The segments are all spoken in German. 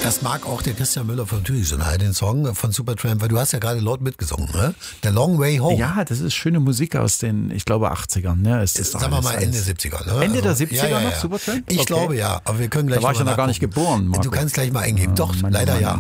Das mag auch der Christian Müller von Thüringen, den Song von Supertramp, weil du hast ja gerade laut mitgesungen, ne? The Long Way Home. Ja, das ist schöne Musik aus den, ich glaube, 80ern. Ne? Sagen wir mal Ende 70er. Ne? Ende der 70er ja. noch, Supertramp? Ich glaube ja, aber wir können gleich Da war ich ja noch gar nicht geboren, Marco. Du kannst gleich mal eingeben. Doch, Mann. Leider ja.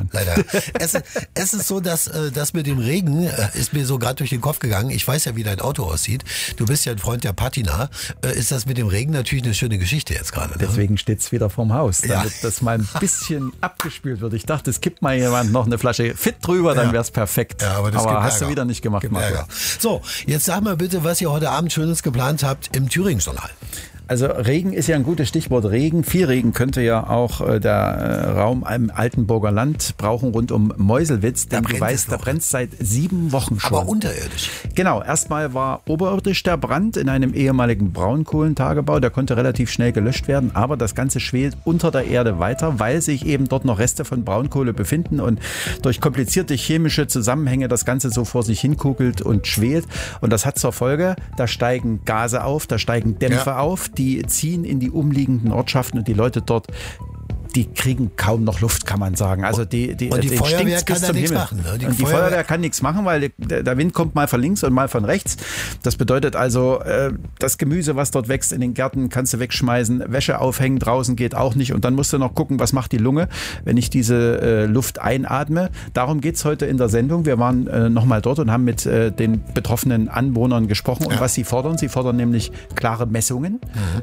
Es ist so, dass das mit dem Regen ist mir so gerade durch den Kopf gegangen. Ich weiß ja, wie dein Auto aussieht. Du bist ja ein Freund der Patina. Ist das mit dem Regen natürlich eine schöne Geschichte jetzt gerade. Ne? Deswegen steht es wieder vorm Haus, damit das mal ein bisschen abgespült wird. Ich dachte, es kippt mal jemand noch eine Flasche Fit drüber, dann wäre es perfekt. Ja, aber das hast du wieder nicht gemacht, Marco. So, jetzt sag mal bitte, was ihr heute Abend Schönes geplant habt im Thüringen-Journal. Also Regen ist ja ein gutes Stichwort. Regen, viel Regen könnte ja auch der Raum im Altenburger Land brauchen rund um Meuselwitz. Denn du weißt, da brennt es seit 7 Wochen schon. Aber unterirdisch. Genau, erstmal war oberirdisch der Brand in einem ehemaligen Braunkohlentagebau. Der konnte relativ schnell gelöscht werden, aber das Ganze schwelt unter der Erde weiter, weil sich eben dort noch Reste von Braunkohle befinden und durch komplizierte chemische Zusammenhänge das Ganze so vor sich hinkugelt und schwelt. Und das hat zur Folge, da steigen Gase auf, da steigen Dämpfe auf, die ziehen in die umliegenden Ortschaften und die Leute dort, die kriegen kaum noch Luft, kann man sagen. Also und die Feuerwehr kann da nichts machen. Ne? Die Feuerwehr kann nichts machen, weil der Wind kommt mal von links und mal von rechts. Das bedeutet also, das Gemüse, was dort wächst in den Gärten, kannst du wegschmeißen. Wäsche aufhängen draußen geht auch nicht. Und dann musst du noch gucken, was macht die Lunge, wenn ich diese Luft einatme. Darum geht es heute in der Sendung. Wir waren nochmal dort und haben mit den betroffenen Anwohnern gesprochen. Und was sie fordern nämlich klare Messungen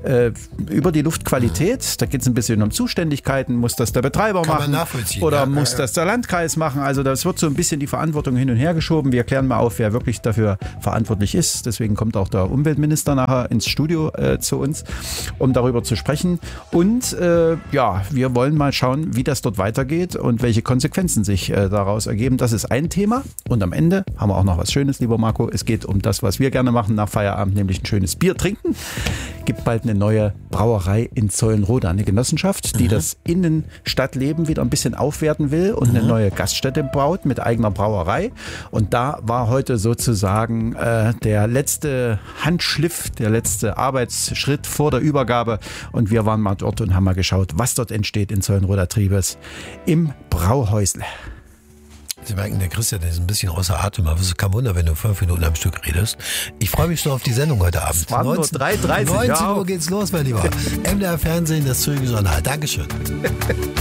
über die Luftqualität. Da geht es ein bisschen um Zuständigkeit. Muss das der Betreiber machen oder muss das der Landkreis machen? Also das wird so ein bisschen die Verantwortung hin und her geschoben. Wir klären mal auf, wer wirklich dafür verantwortlich ist. Deswegen kommt auch der Umweltminister nachher ins Studio zu uns, um darüber zu sprechen. Und wir wollen mal schauen, wie das dort weitergeht und welche Konsequenzen sich daraus ergeben. Das ist ein Thema. Und am Ende haben wir auch noch was Schönes, lieber Marco. Es geht um das, was wir gerne machen nach Feierabend, nämlich ein schönes Bier trinken. Gibt bald eine neue Brauerei in Zeulenroda, eine Genossenschaft, die das Innenstadtleben wieder ein bisschen aufwerten will und eine neue Gaststätte baut mit eigener Brauerei. Und da war heute sozusagen der letzte Handschliff, der letzte Arbeitsschritt vor der Übergabe. Und wir waren mal dort und haben mal geschaut, was dort entsteht in Zeulenroda Triebes im Brauhäusle. Sie merken, der Christian ist ein bisschen außer Atem, aber es ist kein Wunder, wenn du 5 Minuten am Stück redest. Ich freue mich schon auf die Sendung heute Abend. 19 Uhr geht's los, mein Lieber. MDR Fernsehen, das Zeugen-Journal. Dankeschön.